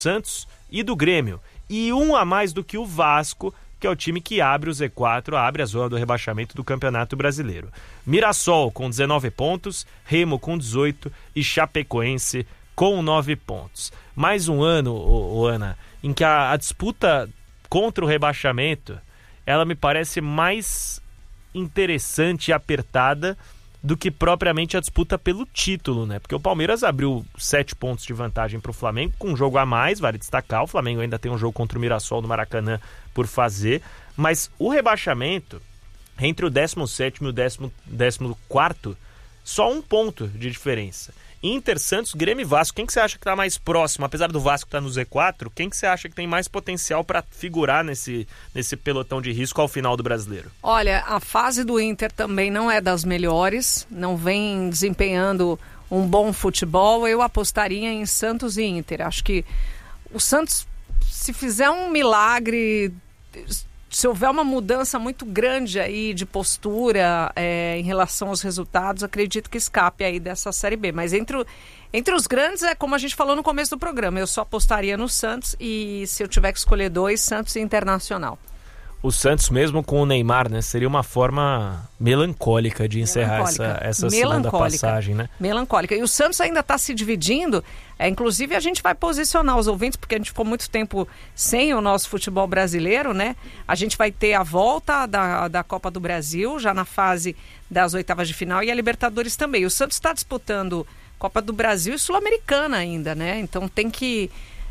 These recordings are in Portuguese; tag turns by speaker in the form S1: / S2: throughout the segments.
S1: Santos e do Grêmio. E um a mais do que o Vasco, que é o time que abre o Z4, abre a zona do rebaixamento do Campeonato Brasileiro. Mirassol com 19 pontos, Remo com 18 e Chapecoense com 9 pontos. Mais um ano, Ana, em que a disputa contra o rebaixamento, ela me parece mais interessante e apertada do que propriamente a disputa pelo título, né? Porque o Palmeiras abriu 7 pontos de vantagem para o Flamengo, com um jogo a mais, vale destacar. O Flamengo ainda tem um jogo contra o Mirassol no Maracanã por fazer, mas o rebaixamento, entre o 17º e o 14º, só 1 ponto de diferença. Inter, Santos, Grêmio e Vasco, quem que você acha que está mais próximo? Apesar do Vasco estar no Z4, quem que você acha que tem mais potencial para figurar nesse pelotão de risco ao final do Brasileiro?
S2: Olha, a fase do Inter também não é das melhores, não vem desempenhando um bom futebol. Eu apostaria em Santos e Inter. Acho que o Santos, se fizer um milagre, se houver uma mudança muito grande aí de postura em relação aos resultados, acredito que escape aí dessa Série B. Mas entre os grandes, é como a gente falou no começo do programa, eu só apostaria no Santos e, se eu tiver que escolher 2, Santos e Internacional.
S1: O Santos mesmo com o Neymar, né? Seria uma forma melancólica de encerrar essa segunda passagem, né?
S2: Melancólica. E o Santos ainda está se dividindo. Inclusive, a gente vai posicionar os ouvintes, porque a gente ficou muito tempo sem o nosso futebol brasileiro, né? A gente vai ter a volta da Copa do Brasil, já na fase das oitavas de final, e a Libertadores também. O Santos está disputando Copa do Brasil e Sul-Americana ainda, né? Então tem que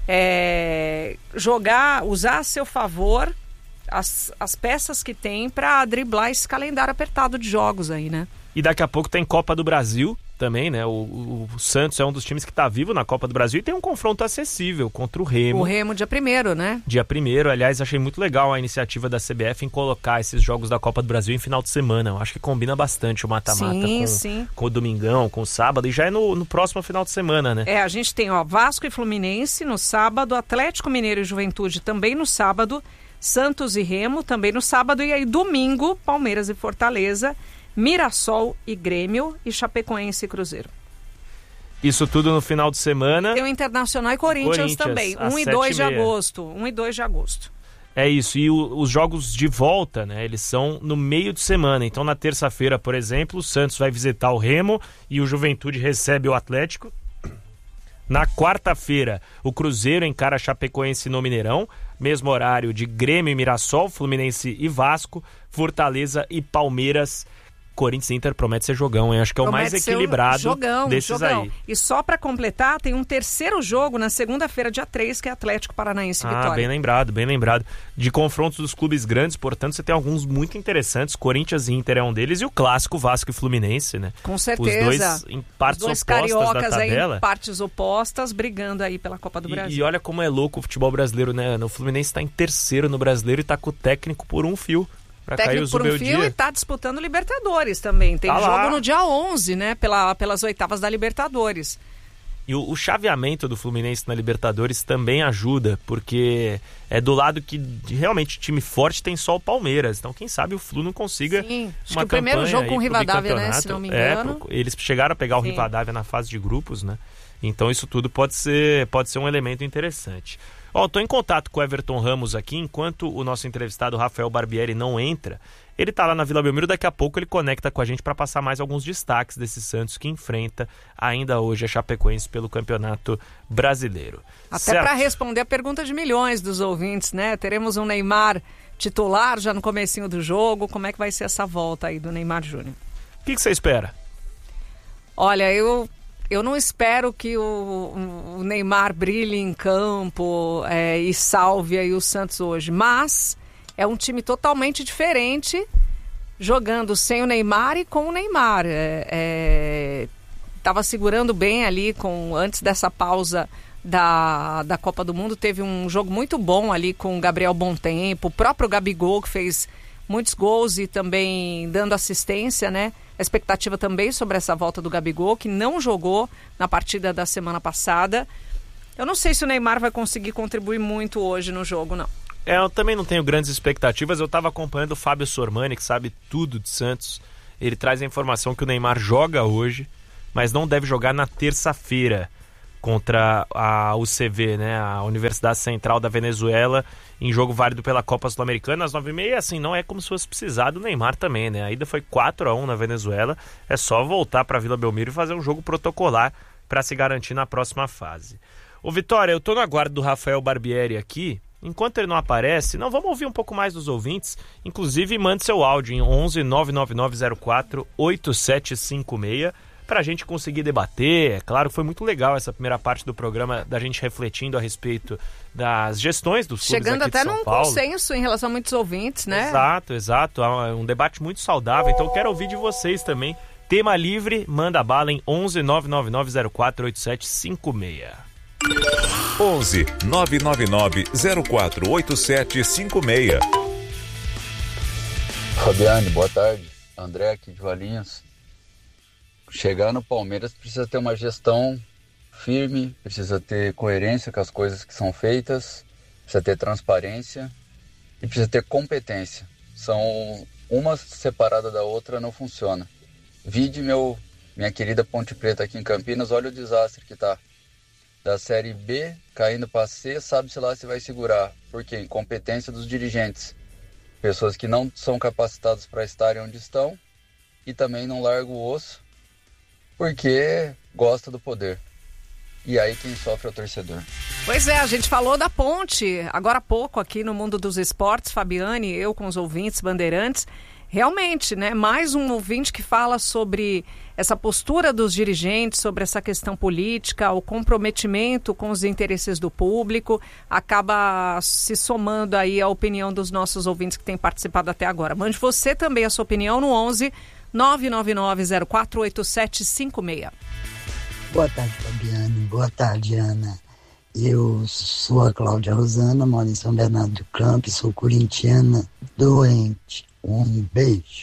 S2: usar a seu favor as peças que tem para driblar esse calendário apertado de jogos aí, né?
S1: E daqui a pouco tem Copa do Brasil também, né? O Santos é um dos times que está vivo na Copa do Brasil e tem um confronto acessível contra o Remo.
S2: O Remo dia 1º, né?
S1: Dia 1º, aliás, achei muito legal a iniciativa da CBF em colocar esses jogos da Copa do Brasil em final de semana. Eu acho que combina bastante o mata-mata com o domingão, com o sábado, e já é no próximo final de semana, né?
S2: A gente tem Vasco e Fluminense no sábado, Atlético Mineiro e Juventude também no sábado, Santos e Remo também no sábado, e aí domingo, Palmeiras e Fortaleza, Mirassol e Grêmio e Chapecoense e Cruzeiro.
S1: Isso tudo no final de semana.
S2: Tem o Internacional e Corinthians também, 1 e 2 de agosto. 1 e 2 de agosto.
S1: É isso, e os jogos de volta, né, eles são no meio de semana. Então na terça-feira, por exemplo, o Santos vai visitar o Remo e o Juventude recebe o Atlético. Na quarta-feira, o Cruzeiro encara a Chapecoense no Mineirão, mesmo horário de Grêmio e Mirassol, Fluminense e Vasco, Fortaleza e Palmeiras. Corinthians e Inter promete ser jogão, hein? Acho que é o mais equilibrado desses aí.
S2: E só para completar, tem um terceiro jogo na segunda-feira, dia 3, que é Atlético Paranaense e Vitória.
S1: Bem lembrado. De confrontos dos clubes grandes, portanto, você tem alguns muito interessantes. Corinthians e Inter é um deles, e o clássico Vasco e Fluminense, né?
S2: Com certeza.
S1: Os dois em partes
S2: opostas
S1: cariocas da tabela.
S2: Aí, em partes opostas, brigando aí pela Copa do Brasil.
S1: E olha como é louco o futebol brasileiro, né? O Fluminense está em terceiro no Brasileiro e está com o técnico por um fio.
S2: Técnico por um fio, e está disputando Libertadores também. Tem jogo lá no dia 11, né? Pelas oitavas da Libertadores.
S1: E o chaveamento do Fluminense na Libertadores também ajuda, porque é do lado que realmente time forte tem só o Palmeiras. Então quem sabe o Flu não consiga
S2: acho que o primeiro jogo com o Rivadavia, né? Se não me engano.
S1: Eles chegaram a pegar o Rivadavia na fase de grupos, né? Então isso tudo pode ser um elemento interessante. Estou em contato com o Everton Ramos aqui, enquanto o nosso entrevistado Rafael Barbieri não entra. Ele está lá na Vila Belmiro, daqui a pouco ele conecta com a gente para passar mais alguns destaques desse Santos que enfrenta ainda hoje a Chapecoense pelo Campeonato Brasileiro.
S2: Até para responder a pergunta de milhões dos ouvintes, né? Teremos um Neymar titular já no comecinho do jogo. Como é que vai ser essa volta aí do Neymar Júnior?
S1: O que você espera?
S2: Olha, eu não espero que o Neymar brilhe em campo e salve aí o Santos hoje, mas é um time totalmente diferente, jogando sem o Neymar e com o Neymar. Estava segurando bem ali antes dessa pausa da Copa do Mundo, teve um jogo muito bom ali com o Gabriel Bontempo, o próprio Gabigol, que fez muitos gols e também dando assistência, né? A expectativa também sobre essa volta do Gabigol, que não jogou na partida da semana passada. Eu não sei se o Neymar vai conseguir contribuir muito hoje no jogo, não.
S1: Eu também não tenho grandes expectativas. Eu estava acompanhando o Fábio Sormani, que sabe tudo de Santos. Ele traz a informação que o Neymar joga hoje, mas não deve jogar na terça-feira. contra a UCV, né, a Universidade Central da Venezuela, em jogo válido pela Copa Sul-Americana, às 9h30, assim, não é como se fosse precisar do Neymar também, né? A ida foi 4-1 na Venezuela, é só voltar para Vila Belmiro e fazer um jogo protocolar para se garantir na próxima fase. Ô Vitória, eu tô no aguardo do Rafael Barbieri aqui. Enquanto ele não aparece, vamos ouvir um pouco mais dos ouvintes. Inclusive, mande seu áudio em 11 99904 8756 para a gente conseguir debater. É claro, foi muito legal essa primeira parte do programa, da gente refletindo a respeito das gestões dos clubes
S2: chegando
S1: aqui de
S2: até
S1: São
S2: num
S1: Paulo.
S2: consenso em relação a muitos ouvintes, né?
S1: Exato. É um debate muito saudável. Então, eu quero ouvir de vocês também. Tema livre, manda bala em 11 99904 8756.
S3: 11 999 048756.
S4: Fabiane, boa tarde. André aqui de Valinhos. Chegar no Palmeiras precisa ter uma gestão firme, precisa ter coerência com as coisas que são feitas, precisa ter transparência e precisa ter competência. São uma separada da outra, não funciona. Vide minha querida Ponte Preta aqui em Campinas, olha o desastre que tá. Da Série B, caindo para C, sabe-se lá se vai segurar. Por quê? Incompetência dos dirigentes. Pessoas que não são capacitadas para estarem onde estão e também não largam o osso porque gosta do poder. E aí quem sofre é o torcedor.
S2: Pois é, a gente falou da Ponte agora há pouco aqui no Mundo dos Esportes, Fabiane, eu com os ouvintes bandeirantes. Realmente, né? Mais um ouvinte que fala sobre essa postura dos dirigentes, sobre essa questão política, o comprometimento com os interesses do público, acaba se somando aí à opinião dos nossos ouvintes que têm participado até agora. Mande você também a sua opinião no 11 999048756.
S5: Boa tarde, Fabiane. Boa tarde, Ana. Eu sou a Cláudia Rosana, moro em São Bernardo do Campo, sou corintiana, doente. Um beijo.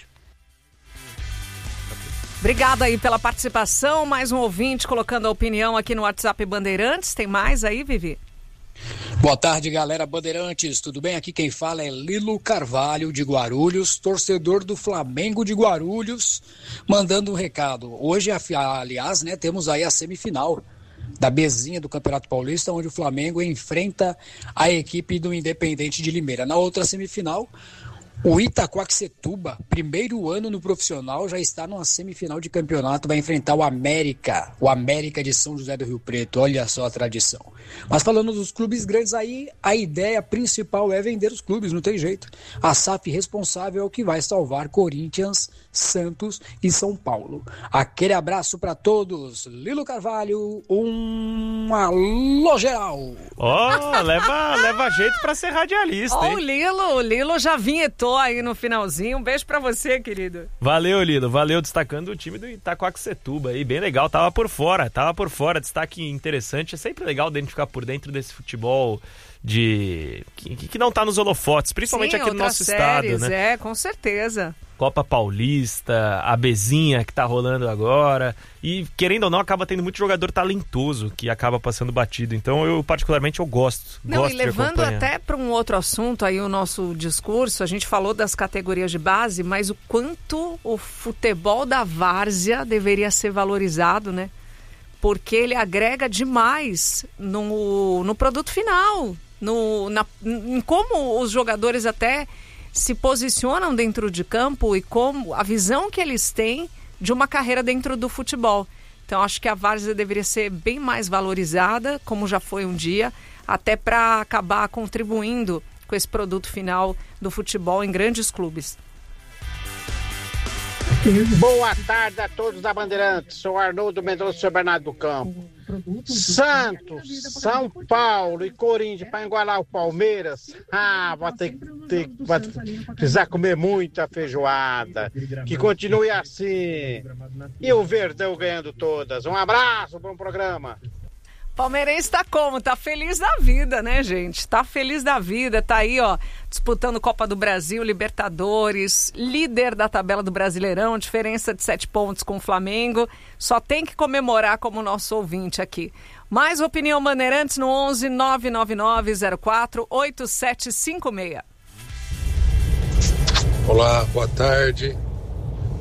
S2: Obrigada aí pela participação. Mais um ouvinte colocando a opinião aqui no WhatsApp Bandeirantes. Tem mais aí, Vivi?
S6: Boa tarde, galera Bandeirantes. Tudo bem? Aqui quem fala é Lilo Carvalho, de Guarulhos, torcedor do Flamengo de Guarulhos, mandando um recado. Hoje, aliás, né, temos aí a semifinal da Bzinha do Campeonato Paulista, onde o Flamengo enfrenta a equipe do Independente de Limeira. Na outra semifinal, o Itaquaquecetuba, primeiro ano no profissional, já está numa semifinal de campeonato, vai enfrentar o América de São José do Rio Preto, olha só a tradição. Mas falando dos clubes grandes aí, a ideia principal é vender os clubes, não tem jeito. A SAF responsável é o que vai salvar Corinthians, Santos e São Paulo. Aquele abraço para todos. Lilo Carvalho, um alô geral.
S1: Leva jeito para ser radialista, hein?
S2: O Lilo já vinhetou aí no finalzinho. Um beijo pra você, querido.
S1: Valeu, Lilo. Valeu, destacando o time do Itaquaquecetuba aí. Bem legal, tava por fora. Destaque interessante. É sempre legal de ficar por dentro desse futebol que não tá nos holofotes, principalmente aqui no nosso estado, né?
S2: É, com certeza.
S1: Copa Paulista, a Bzinha que tá rolando agora. E, querendo ou não, acaba tendo muito jogador talentoso que acaba passando batido. Então, eu particularmente gosto.
S2: Não, e levando até para um outro assunto aí o nosso discurso, a gente falou das categorias de base, mas o quanto o futebol da várzea deveria ser valorizado, né? Porque ele agrega demais no produto final, em como os jogadores até se posicionam dentro de campo e como a visão que eles têm de uma carreira dentro do futebol. Então, acho que a várzea deveria ser bem mais valorizada, como já foi um dia, até para acabar contribuindo com esse produto final do futebol em grandes clubes.
S7: Boa tarde a todos da Bandeirantes. Sou Arnoldo Mendonça, São Bernardo do Campo. Santos, São Paulo e Corinthians para igualar o Palmeiras. Vai precisar comer muita feijoada. Que continue assim. E o Verdão ganhando todas. Um abraço, bom programa.
S2: Palmeirense tá como? Tá feliz da vida, né, gente? Tá feliz da vida, tá aí, ó, disputando Copa do Brasil, Libertadores, líder da tabela do Brasileirão, diferença de 7 pontos com o Flamengo. Só tem que comemorar como nosso ouvinte aqui. Mais opinião Bandeirantes no 11 999 04 8756.
S8: Olá, boa tarde.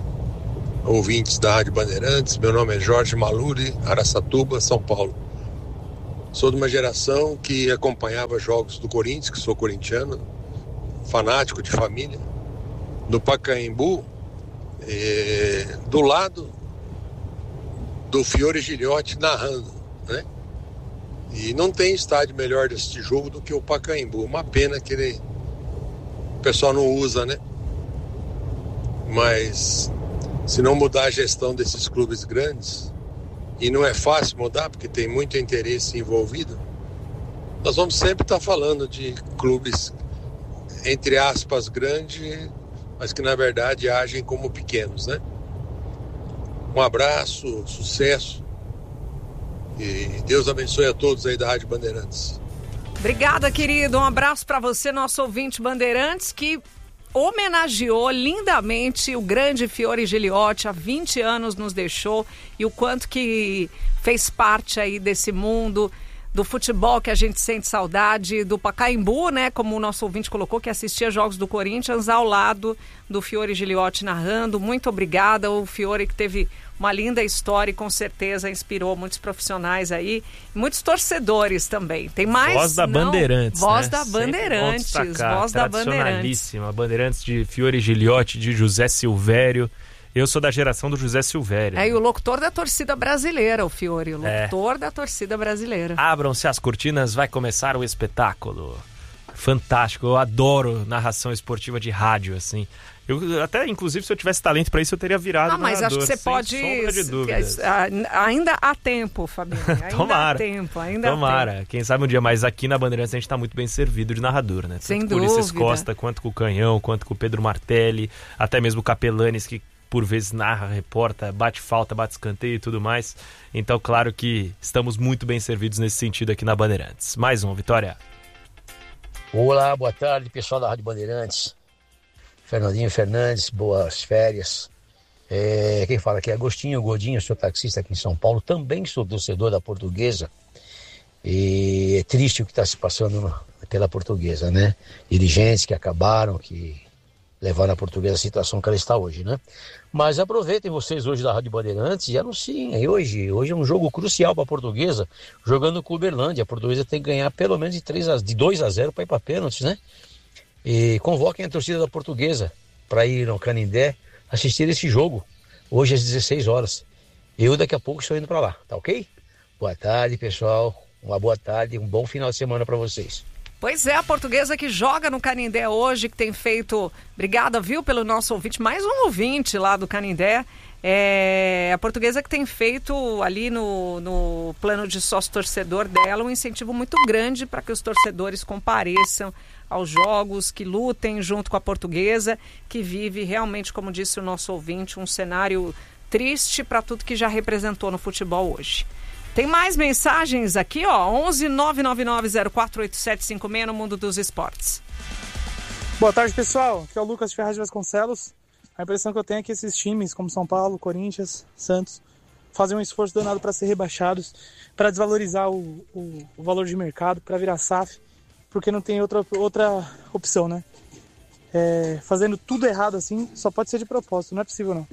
S8: Ouvintes da Rádio Bandeirantes, meu nome é Jorge Maluri, Araçatuba, São Paulo. Sou de uma geração que acompanhava jogos do Corinthians, que sou corintiano, fanático de família, no Pacaembu, do lado do Fiore Giliotti narrando, né? E não tem estádio melhor desse jogo do que o Pacaembu. Uma pena que o pessoal não usa, né? Mas se não mudar a gestão desses clubes grandes, e não é fácil mudar porque tem muito interesse envolvido, nós vamos sempre estar falando de clubes, entre aspas, grandes, mas que na verdade agem como pequenos, né? Um abraço, sucesso e Deus abençoe a todos aí da Rádio Bandeirantes.
S2: Obrigada, querido. Um abraço para você, nosso ouvinte Bandeirantes, que homenageou lindamente o grande Fiore Giliotti. Há 20 anos nos deixou, e o quanto que fez parte aí desse mundo do futebol, que a gente sente saudade, do Pacaembu, né, como o nosso ouvinte colocou, que assistia jogos do Corinthians ao lado do Fiore Giliotti narrando. Muito obrigada, o Fiore, que teve uma linda história e com certeza inspirou muitos profissionais aí, muitos torcedores também. Tem mais?
S1: Voz da Bandeirantes,
S2: Voz
S1: né?
S2: da Bandeirantes, Voz da Bandeirantes.
S1: Tradicionalíssima, Bandeirantes de Fiore Giliotti, de José Silvério. Eu sou da geração do José Silvério.
S2: E o locutor da torcida brasileira, o Fiore, o locutor da torcida brasileira.
S1: Abram-se as cortinas, vai começar o espetáculo. Fantástico, eu adoro narração esportiva de rádio, assim. Eu até, inclusive, se eu tivesse talento para isso, eu teria virado narrador.
S2: Mas acho que você pode...
S1: sombra de dúvidas.
S2: Ainda há tempo, Fabinho.
S1: Tomara.
S2: Ainda há tempo.
S1: Quem sabe um dia, mas aqui na Bandeirantes a gente está muito bem servido de narrador, né?
S2: Sem
S1: Tanto com o Ulisses
S2: dúvida.
S1: Costa, quanto com o Canhão, quanto com o Pedro Martelli, até mesmo o Capelanes, que por vezes narra, reporta, bate falta, bate escanteio e tudo mais. Então, claro que estamos muito bem servidos nesse sentido aqui na Bandeirantes. Mais um, Vitória.
S9: Olá, boa tarde, pessoal da Rádio Bandeirantes. Fernandinho Fernandes, boas férias. Quem fala aqui é Agostinho Gordinho, sou taxista aqui em São Paulo. Também sou torcedor da Portuguesa. E é triste o que está se passando pela Portuguesa, né? Dirigentes que acabaram, que levaram a Portuguesa à situação que ela está hoje, né? Mas aproveitem vocês hoje da Rádio Bandeirantes e anunciem. Hoje é um jogo crucial para a Portuguesa, jogando com o Uberlândia. A Portuguesa tem que ganhar pelo menos de 2-0 para ir para pênaltis, né? E convoquem a torcida da Portuguesa para ir no Canindé assistir esse jogo, hoje às 16 horas. Eu daqui a pouco estou indo para lá, tá ok? Boa tarde, pessoal. Uma boa tarde, um bom final de semana para vocês.
S2: Pois é, a Portuguesa que joga no Canindé hoje, que tem feito... Obrigada, viu, pelo nosso ouvinte. Mais um ouvinte lá do Canindé. A Portuguesa que tem feito ali no plano de sócio-torcedor dela um incentivo muito grande para que os torcedores compareçam aos jogos, que lutem junto com a Portuguesa, que vive realmente, como disse o nosso ouvinte, um cenário triste para tudo que já representou no futebol hoje. Tem mais mensagens aqui, ó, 11 999 048756 no Mundo dos Esportes.
S10: Boa tarde, pessoal. Aqui é o Lucas Ferraz de Vasconcelos. A impressão que eu tenho é que esses times, como São Paulo, Corinthians, Santos, fazem um esforço danado para ser rebaixados, para desvalorizar o valor de mercado, para virar SAF, porque não tem outra opção, né? Fazendo tudo errado assim, só pode ser de propósito, não é possível não.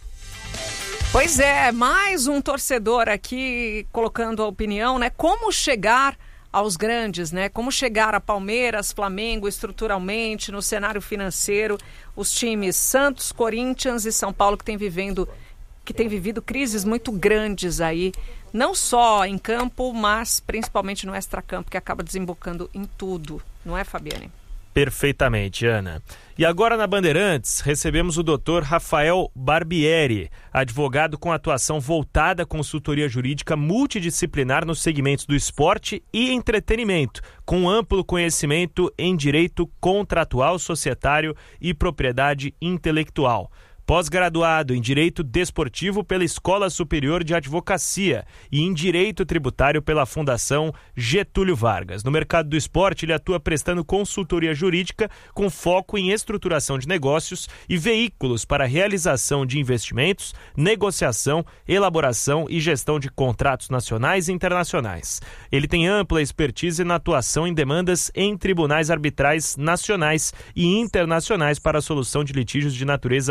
S2: Pois é, mais um torcedor aqui colocando a opinião, né? Como chegar aos grandes, né? Como chegar a Palmeiras, Flamengo, estruturalmente, no cenário financeiro, os times Santos, Corinthians e São Paulo que têm vivido crises muito grandes aí, não só em campo, mas principalmente no extracampo, que acaba desembocando em tudo, não é, Fabiane?
S1: Perfeitamente, Ana. E agora na Bandeirantes, recebemos o Dr. Rafael Barbieri, advogado com atuação voltada à consultoria jurídica multidisciplinar nos segmentos do esporte e entretenimento, com amplo conhecimento em direito contratual, societário e propriedade intelectual. Pós-graduado em Direito Desportivo pela Escola Superior de Advocacia e em Direito Tributário pela Fundação Getúlio Vargas. No mercado do esporte, ele atua prestando consultoria jurídica com foco em estruturação de negócios e veículos para realização de investimentos, negociação, elaboração e gestão de contratos nacionais e internacionais. Ele tem ampla expertise na atuação em demandas em tribunais arbitrais nacionais e internacionais para a solução de litígios de natureza pecuniária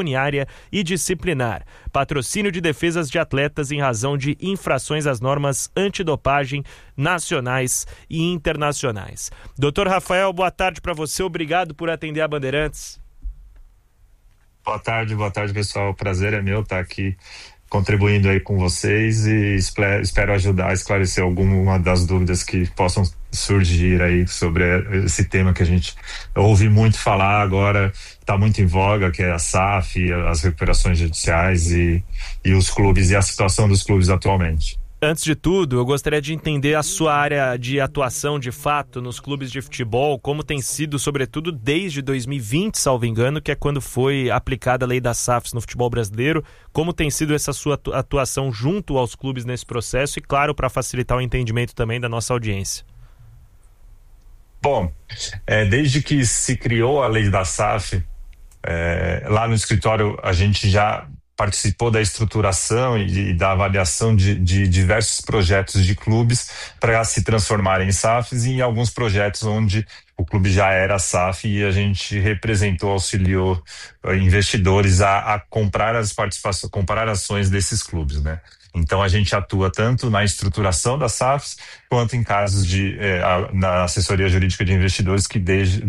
S1: pecuniária e disciplinar. Patrocínio de defesas de atletas em razão de infrações às normas antidopagem nacionais e internacionais. Doutor Rafael, boa tarde para você. Obrigado por atender a Bandeirantes.
S11: Boa tarde, pessoal. O prazer é meu estar aqui contribuindo aí com vocês e espero ajudar a esclarecer alguma das dúvidas que possam surgir aí sobre esse tema que a gente ouve muito falar agora, está muito em voga, que é a SAF, as recuperações judiciais e os clubes e a situação dos clubes atualmente.
S1: Antes de tudo, eu gostaria de entender a sua área de atuação, de fato, nos clubes de futebol, como tem sido, sobretudo, desde 2020, salvo engano, que é quando foi aplicada a lei das SAFs no futebol brasileiro, como tem sido essa sua atuação junto aos clubes nesse processo e, claro, para facilitar o entendimento também da nossa audiência.
S11: Bom, desde que se criou a lei da SAF, lá no escritório a gente já participou da estruturação e da avaliação de diversos projetos de clubes para se transformarem em SAFs, e em alguns projetos onde o clube já era SAF e a gente representou, auxiliou investidores a comprar as participações, comprar ações desses clubes, né? Então a gente atua tanto na estruturação das SAFs quanto em casos na assessoria jurídica de investidores que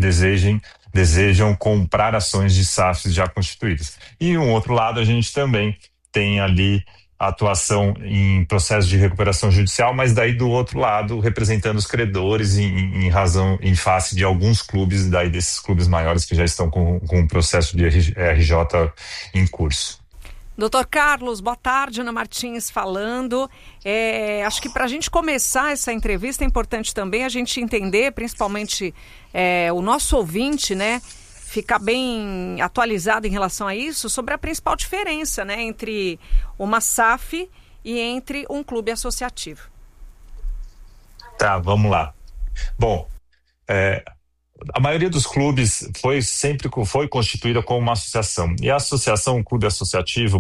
S11: desejam comprar ações de SAFs já constituídas. E um outro lado, a gente também tem ali a atuação em processo de recuperação judicial, mas daí do outro lado representando os credores em face de alguns clubes, daí desses clubes maiores que já estão com um processo de RJ em curso.
S2: Doutor Carlos, boa tarde, Ana Martins falando. Acho que para a gente começar essa entrevista é importante também a gente entender, principalmente o nosso ouvinte, né, ficar bem atualizado em relação a isso, sobre a principal diferença, né, entre uma SAF e entre um clube associativo.
S11: Tá, vamos lá. Bom, a maioria dos clubes foi constituída como uma associação. E a associação, o clube associativo,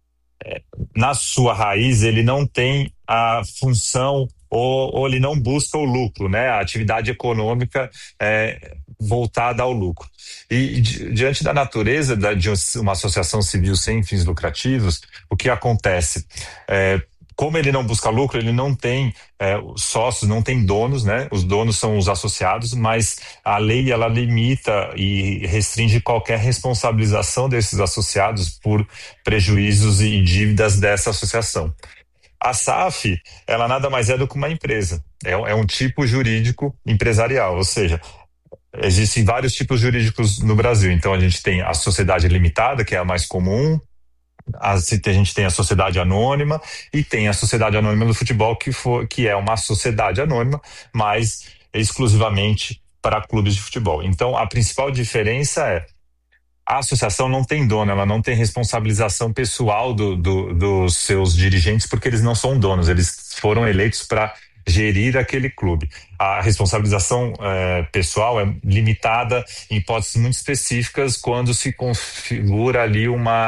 S11: na sua raiz, ele não tem a função ou ele não busca o lucro, né? A atividade econômica voltada ao lucro. E diante da natureza de uma associação civil sem fins lucrativos, o que acontece? Como ele não busca lucro, ele não tem sócios, não tem donos, né? Os donos são os associados, mas a lei ela limita e restringe qualquer responsabilização desses associados por prejuízos e dívidas dessa associação. A SAF, ela nada mais é do que uma empresa, é um tipo jurídico empresarial, ou seja, existem vários tipos jurídicos no Brasil. Então a gente tem a sociedade limitada, que é a mais comum. A gente tem a sociedade anônima e tem a sociedade anônima do futebol, que é uma sociedade anônima, mas exclusivamente para clubes de futebol. Então, a principal diferença é a associação não tem dono, ela não tem responsabilização pessoal dos seus dirigentes, porque eles não são donos, eles foram eleitos para gerir aquele clube. A responsabilização pessoal é limitada em hipóteses muito específicas, quando se configura ali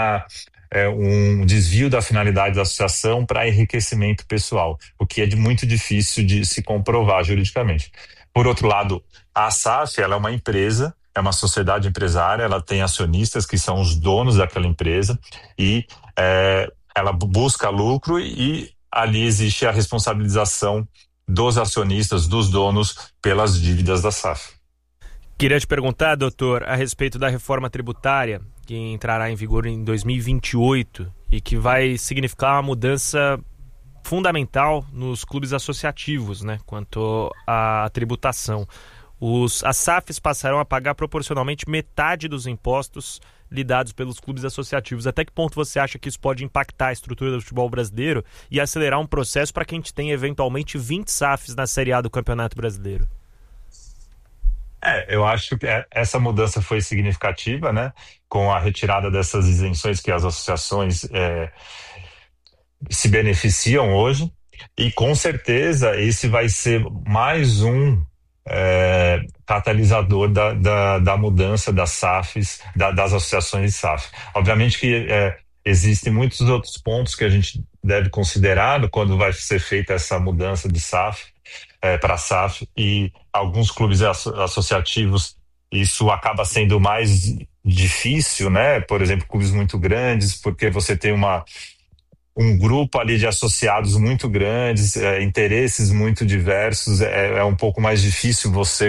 S11: um desvio da finalidade da associação para enriquecimento pessoal, o que é muito difícil de se comprovar juridicamente. Por outro lado, a SAF, ela é uma empresa, é uma sociedade empresária, ela tem acionistas que são os donos daquela empresa e ela busca lucro, e ali existe a responsabilização dos acionistas, dos donos, pelas dívidas da SAF.
S1: Queria te perguntar, doutor, a respeito da reforma tributária que entrará em vigor em 2028 e que vai significar uma mudança fundamental nos clubes associativos, né, quanto à tributação. As SAFs passarão a pagar proporcionalmente metade dos impostos lidados pelos clubes associativos. Até que ponto você acha que isso pode impactar a estrutura do futebol brasileiro e acelerar um processo para que a gente tenha eventualmente 20 SAFs na Série A do Campeonato Brasileiro?
S11: Eu acho que essa mudança foi significativa, né? Com a retirada dessas isenções que as associações se beneficiam hoje, e com certeza esse vai ser mais um catalisador da mudança das SAFs, das associações de SAF. Obviamente que existem muitos outros pontos que a gente deve considerar quando vai ser feita essa mudança de SAF para SAF, e alguns clubes associativos isso acaba sendo mais difícil, né? Por exemplo, clubes muito grandes, porque você tem um grupo ali de associados muito grandes, interesses muito diversos, é um pouco mais difícil você